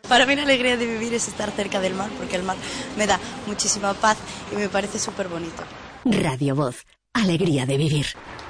Para mí la alegría de vivir es estar cerca del mar, porque el mar me da muchísima paz y me parece súper bonito. Radio Voz, alegría de vivir.